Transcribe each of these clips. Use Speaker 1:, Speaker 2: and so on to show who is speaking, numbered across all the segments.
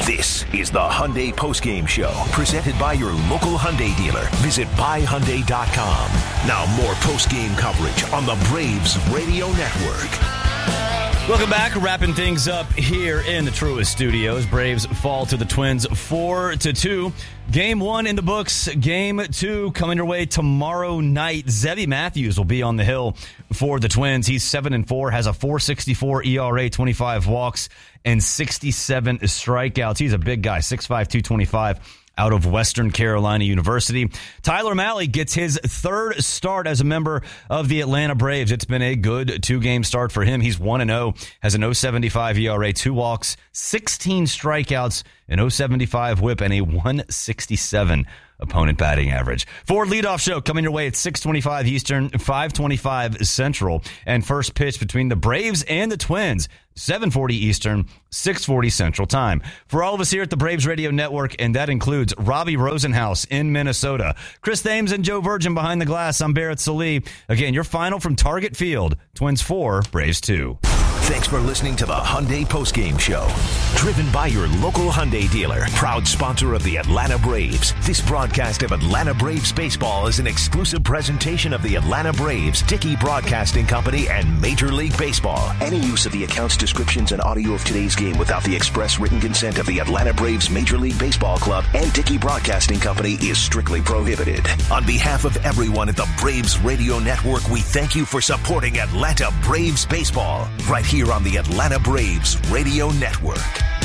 Speaker 1: This is the Hyundai Postgame Show, presented by your local Hyundai dealer. Visit buyhyundai.com. Now more postgame coverage on the Braves Radio Network.
Speaker 2: Welcome back. Wrapping things up here in the Truist Studios. Braves fall to the Twins 4-2. Game 1 in the books. Game 2 coming your way tomorrow night. Zebby Matthews will be on the hill for the Twins. He's 7-4, has a .464 ERA, 25 walks, and 67 strikeouts. He's a big guy, 6'5", 225. Out of Western Carolina University. Tyler Mahle gets his third start as a member of the Atlanta Braves. It's been a good 2-game start for him. He's 1-0, has an .075 ERA, 2 walks, 16 strikeouts, an .075 whip, and a .167 opponent batting average. Ford leadoff show coming your way at 6:25 Eastern, 5:25 Central, and first pitch between the Braves and the Twins, 7:40 Eastern, 6:40 Central Time. For all of us here at the Braves Radio Network, and that includes Robbie Rosenhaus in Minnesota, Chris Thames and Joe Virgin behind the glass, I'm Barrett Sallee. Again, your final from Target Field, Twins 4, Braves 2.
Speaker 1: Thanks for listening to the Hyundai Postgame Show. Driven by your local Hyundai dealer, proud sponsor of the Atlanta Braves. This broadcast of Atlanta Braves baseball is an exclusive presentation of the Atlanta Braves, Dickey Broadcasting Company, and Major League Baseball. Any use of the accounts, descriptions, and audio of today's game without the express written consent of the Atlanta Braves Major League Baseball Club and Dickey Broadcasting Company is strictly prohibited. On behalf of everyone at the Braves Radio Network, we thank you for supporting Atlanta Braves baseball. Right here on the Atlanta Braves Radio Network.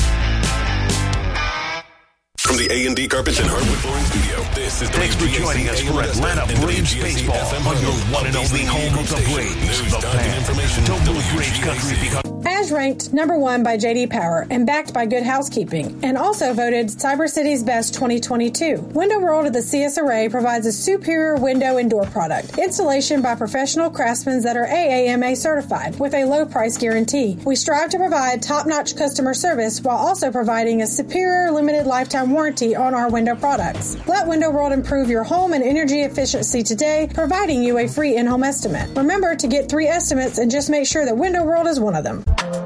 Speaker 3: From the A&D Carpets and Hardwood Flooring Studio, this is
Speaker 1: Thanks for joining us for Atlanta Braves baseball on your one and only home of the Braves, the Fan. Don't move Braves country because...
Speaker 4: As ranked number 1 by J.D. Power and backed by Good Housekeeping, and also voted Cyber City's Best 2022. Window World of the CS Array provides a superior window and door product. Installation by professional craftsmen that are AAMA certified with a low price guarantee. We strive to provide top-notch customer service while also providing a superior limited lifetime warranty on our window products. Let Window World improve your home and energy efficiency today, providing you a free in-home estimate. Remember to get 3 estimates and just make sure that Window World is one of them.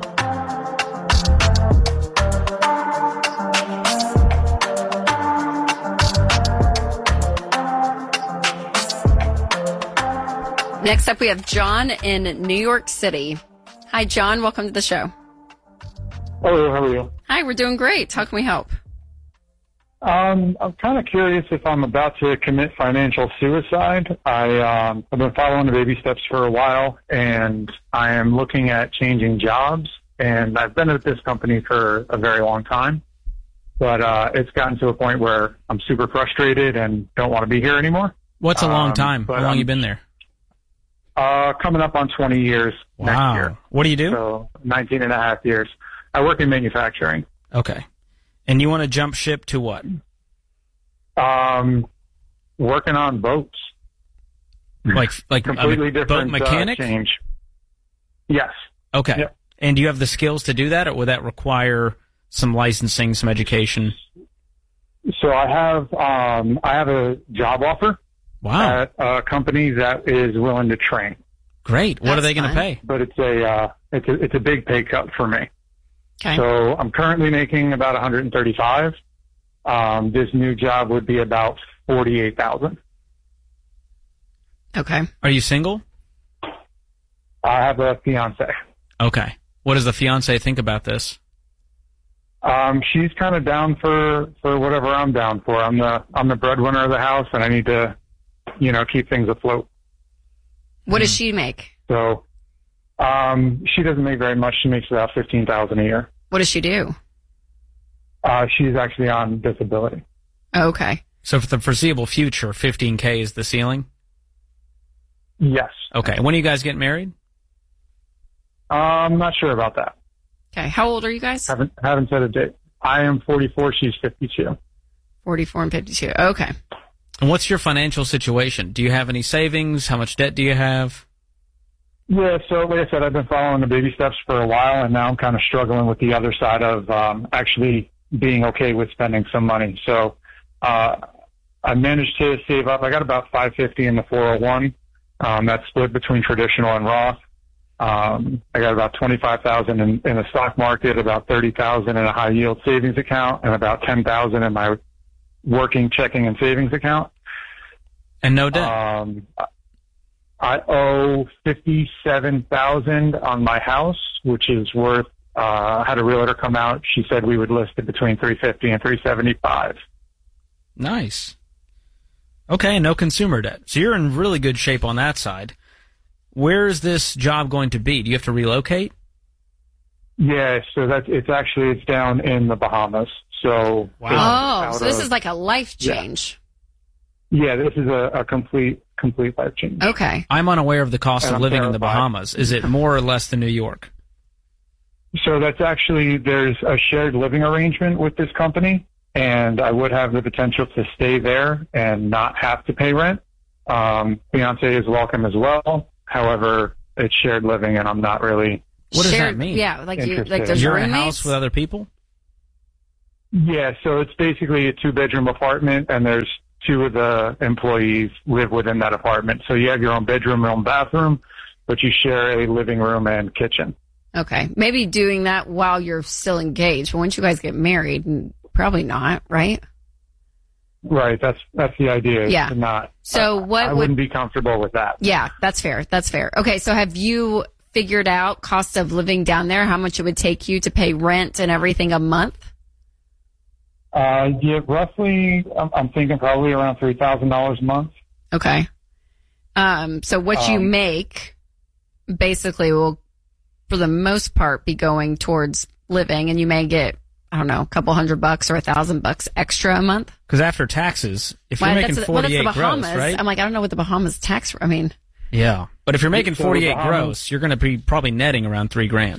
Speaker 5: Next up, we have John in New York City. Hi, John. Welcome to the show.
Speaker 6: Hello, how are you?
Speaker 5: Hi, we're doing great. How can we help?
Speaker 6: I'm kind of curious if I'm about to commit financial suicide. I've been following the baby steps for a while, and I am looking at changing jobs. And I've been at this company for a very long time, but it's gotten to a point where I'm super frustrated and don't want to be here anymore.
Speaker 7: What's a long time? How long have you been there?
Speaker 6: Coming up on 20 years next year.
Speaker 7: What do you do?
Speaker 6: So 19 and a half years. I work in manufacturing.
Speaker 7: Okay. And you want to jump ship to what?
Speaker 6: Working on boats.
Speaker 7: Like
Speaker 6: completely different
Speaker 7: boat mechanic?
Speaker 6: Change. Yes.
Speaker 7: Okay.
Speaker 6: Yep.
Speaker 7: And do you have the skills to do that, or would that require some licensing, some education?
Speaker 6: So I have a job offer.
Speaker 7: Wow.
Speaker 6: At a company that is willing to train.
Speaker 7: Great. What are they going to pay?
Speaker 6: But it's a big pay cut for me.
Speaker 5: Okay.
Speaker 6: So I'm currently making about 135. This new job would be about 48,000.
Speaker 5: Okay.
Speaker 7: Are you single?
Speaker 6: I have a fiance.
Speaker 7: Okay. What does the fiance think about this?
Speaker 6: She's kind of down for whatever I'm down for. I'm the breadwinner of the house, and I need to, keep things afloat.
Speaker 5: What does she make?
Speaker 6: So, she doesn't make very much. She makes about $15,000 a year.
Speaker 5: What does she do?
Speaker 6: She's actually on disability.
Speaker 5: Okay.
Speaker 7: So for the foreseeable future, $15K is the ceiling?
Speaker 6: Yes.
Speaker 7: Okay. When are you guys getting married?
Speaker 6: I'm not sure about that.
Speaker 5: Okay. How old are you guys?
Speaker 6: Haven't set a date. I am 44. She's 52.
Speaker 5: 44 and 52. Okay.
Speaker 7: And what's your financial situation? Do you have any savings? How much debt do you have?
Speaker 6: Yeah, so like I said, I've been following the baby steps for a while, and now I'm kind of struggling with the other side of actually being okay with spending some money. So I managed to save up. I got about $550 in the 401. That's split between traditional and Roth. I got about 25,000 in the stock market, about 30,000 in a high yield savings account, and about 10,000 in my working checking and savings account.
Speaker 7: And no debt.
Speaker 6: I owe 57,000 on my house, which is worth. I had a realtor come out. She said we would list it between 350 and 375.
Speaker 7: Nice. Okay, no consumer debt. So you're in really good shape on that side. Where is this job going to be? Do you have to relocate?
Speaker 6: Yeah, so it's down in the Bahamas. So
Speaker 5: wow. So this is like a life change.
Speaker 6: Yeah, this is a complete life change.
Speaker 5: Okay.
Speaker 7: I'm unaware of the cost of living in the Bahamas. Is it more or less than New York?
Speaker 6: So that's actually, there's a shared living arrangement with this company, and I would have the potential to stay there and not have to pay rent. Fiance is welcome as well. However, it's shared living, and I'm not really.
Speaker 7: What does that mean?
Speaker 5: Yeah, like there's
Speaker 7: you're
Speaker 5: roommates?
Speaker 7: in a house with other people?
Speaker 6: Yeah, so it's basically a 2-bedroom apartment, and there's 2 of the employees live within that apartment. So you have your own bedroom, your own bathroom, but you share a living room and kitchen.
Speaker 5: Okay. Maybe doing that while you're still engaged. But once you guys get married, probably not, right?
Speaker 6: Right. That's the idea.
Speaker 5: Yeah.
Speaker 6: Not.
Speaker 5: So
Speaker 6: I wouldn't be comfortable with that.
Speaker 5: Yeah, that's fair. That's fair. Okay. So have you figured out cost of living down there, how much it would take you to pay rent and everything a month?
Speaker 6: Yeah, roughly, I'm thinking probably around $3,000 a month.
Speaker 5: Okay. So what you make basically will, for the most part, be going towards living, and you may get, I don't know, a couple $100 or $1,000 extra a month.
Speaker 7: Because after taxes, if you're making 48
Speaker 5: that's the Bahamas,
Speaker 7: gross, right?
Speaker 5: I'm like, I don't know what the Bahamas tax. I mean,
Speaker 7: yeah, but if you're making 48 gross, you're going to be probably netting around $3,000.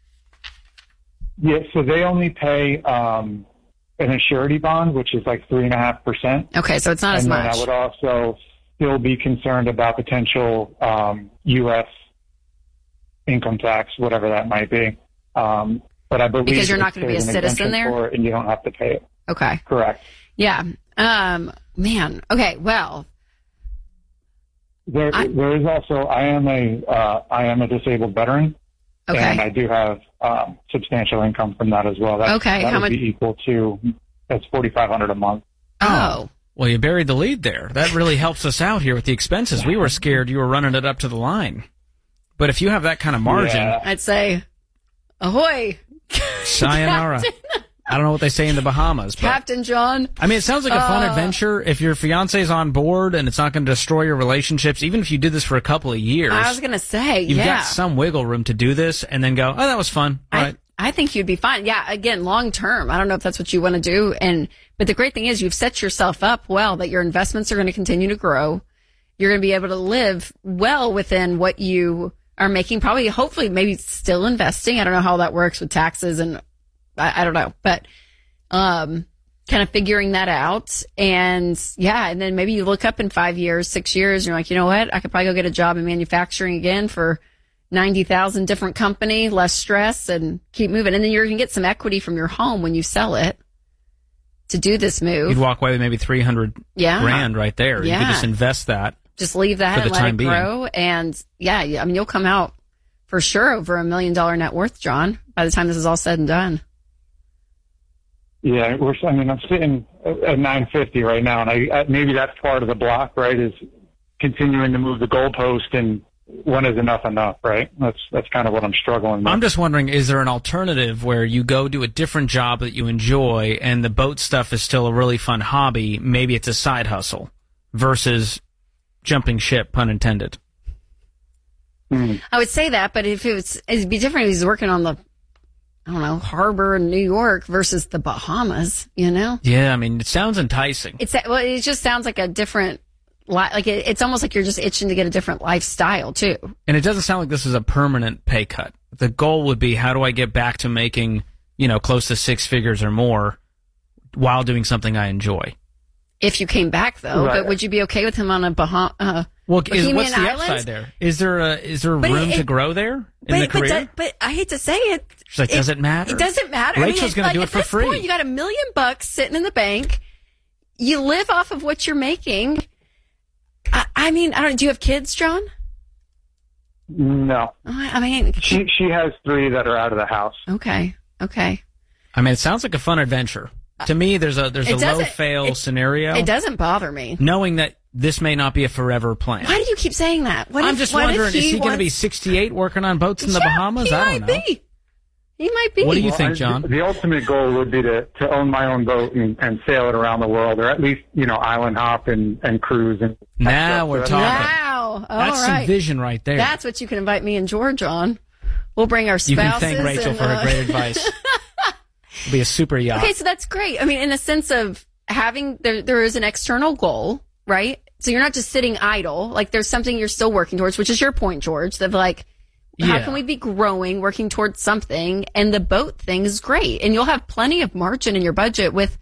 Speaker 6: Yeah, so they only pay an surety bond, which is like 3.5%.
Speaker 5: Okay, so it's not as much.
Speaker 6: And then I would also still be concerned about potential U.S. income tax, whatever that might be. But I believe
Speaker 5: because you're not going to be a citizen there,
Speaker 6: and you don't have to pay it.
Speaker 5: Okay,
Speaker 6: correct.
Speaker 5: Yeah, man. Okay, well,
Speaker 6: there is also I am a disabled veteran,
Speaker 5: okay,
Speaker 6: and I do have substantial income from that as well. That
Speaker 5: how
Speaker 6: would
Speaker 5: much?
Speaker 6: be equal to that's $4,500 a month.
Speaker 5: Oh.
Speaker 7: Well, you buried the lead there. That really helps us out here with the expenses. We were scared you were running it up to the line. But if you have that kind of margin...
Speaker 6: Yeah.
Speaker 5: I'd say, ahoy!
Speaker 7: Sayonara. I don't know what they say in the Bahamas. But,
Speaker 5: Captain John.
Speaker 7: I mean, it sounds like a fun adventure. If your fiance's on board and it's not going to destroy your relationships, even if you did this for a couple of years...
Speaker 5: I was going to say,
Speaker 7: you've got some wiggle room to do this and then go, oh, that was fun. All right.
Speaker 5: I think you'd be fine. Yeah, again, long term. I don't know if that's what you want to do. But the great thing is you've set yourself up well, that your investments are going to continue to grow. You're going to be able to live well within what you are making, probably, hopefully, maybe still investing. I don't know how that works with taxes, and I don't know, but kind of figuring that out. And yeah, and then maybe you look up in 5 years, 6 years, and you're like, you know what? I could probably go get a job in manufacturing again for 90,000, different company, less stress, and keep moving. And then you're going to get some equity from your home when you sell it to do this move.
Speaker 7: You'd walk away with maybe $300 grand right there.
Speaker 5: Yeah.
Speaker 7: You could just invest that.
Speaker 5: Just leave that and let it grow. And yeah, I mean, you'll come out for sure over $1 million net worth, John, by the time this is all said and done.
Speaker 6: Yeah, I'm sitting at 950 right now, and maybe that's part of the block, right? Is continuing to move the goalpost, and when is enough, right? That's kind of what I'm struggling with.
Speaker 7: I'm just wondering, is there an alternative where you go do a different job that you enjoy, and the boat stuff is still a really fun hobby? Maybe it's a side hustle versus jumping ship, pun intended.
Speaker 5: I would say that, but if it'd be different if he's working on the, I don't know, harbor in New York versus the Bahamas, you know?
Speaker 7: Yeah, I mean, it sounds enticing.
Speaker 5: It just sounds like a different, like it's almost like you're just itching to get a different lifestyle too.
Speaker 7: And it doesn't sound like this is a permanent pay cut. The goal would be, how do I get back to making, close to 6 figures or more while doing something I enjoy?
Speaker 5: If you came back though,
Speaker 6: right.
Speaker 5: But would you be okay with him on a Bohemian
Speaker 7: what's the
Speaker 5: island?
Speaker 7: upside there? Is there room to grow there in the career?
Speaker 5: But I hate to say it.
Speaker 7: She's like, does it matter?
Speaker 5: It doesn't matter.
Speaker 7: Rachel's going to do it for free.
Speaker 5: Point, you got $1 million sitting in the bank. You live off of what you're making. I mean, I don't. Do you have kids, John?
Speaker 6: No.
Speaker 5: I mean,
Speaker 6: She has 3 that are out of the house.
Speaker 5: okay.
Speaker 7: I mean, it sounds like a fun adventure. To me, there's a low-fail scenario.
Speaker 5: It doesn't bother me.
Speaker 7: Knowing that this may not be a forever plan.
Speaker 5: Why do you keep saying that?
Speaker 7: I'm just wondering, is he going to be 68 working on boats in the Bahamas? I don't know.
Speaker 5: He might be.
Speaker 7: What do you think, John?
Speaker 6: The ultimate goal would be to own my own boat and sail it around the world, or at least, island hop and cruise. And
Speaker 7: now we're talking.
Speaker 5: Wow.
Speaker 7: That's some vision right there.
Speaker 5: That's what you can invite me and George on. We'll bring our spouses.
Speaker 7: You can thank Rachel for her great advice. It'll be a super yacht.
Speaker 5: Okay, so that's great. I mean, in a sense of having, there is an external goal, right? So you're not just sitting idle. Like, there's something you're still working towards, which is your point, George, of like, how can we be growing, working towards something? And the boat thing is great. And you'll have plenty of margin in your budget with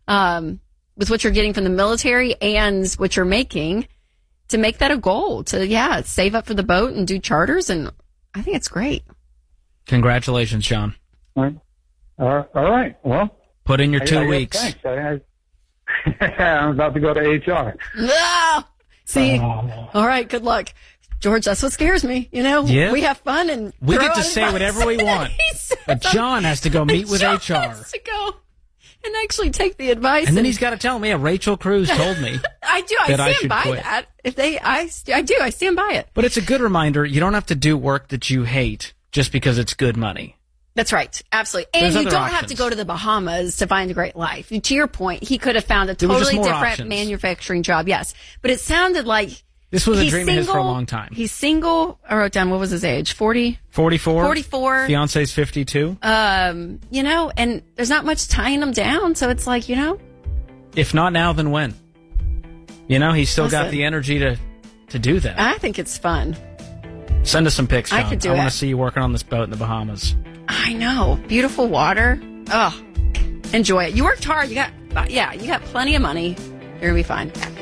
Speaker 5: what you're getting from the military and what you're making to make that a goal, to, save up for the boat and do charters. And I think it's great.
Speaker 7: Congratulations, John.
Speaker 6: All right. Well,
Speaker 7: put in your 2 weeks.
Speaker 6: Thanks. I'm about to go to HR.
Speaker 5: No! See? All right. Good luck. George, that's what scares me.
Speaker 7: Yeah.
Speaker 5: We have fun and
Speaker 7: we get to say whatever we want. But John has to go meet with HR.
Speaker 5: Has to go and actually take the advice.
Speaker 7: And then he's got to tell me, Rachel Cruz told me.
Speaker 5: I do. I stand by that. I do. I stand by it.
Speaker 7: But it's a good reminder. You don't have to do work that you hate just because it's good money.
Speaker 5: That's right. Absolutely. And you don't have to go to the Bahamas to find a great life. To your point, he could have found a totally different manufacturing job. Yes. But it sounded like
Speaker 7: this was a dream of his for a long time.
Speaker 5: He's single. I wrote down, what was his age? 40?
Speaker 7: 44.
Speaker 5: 44.
Speaker 7: Fiance's 52.
Speaker 5: And there's not much tying him down. So it's like,
Speaker 7: If not now, then when? He's still got the energy to do that.
Speaker 5: I think it's fun.
Speaker 7: Send us some pics, John.
Speaker 5: I could do it.
Speaker 7: I want to see you working on this boat in the Bahamas.
Speaker 5: I know. Beautiful water. Oh, enjoy it. You worked hard. You got plenty of money. You're going to be fine.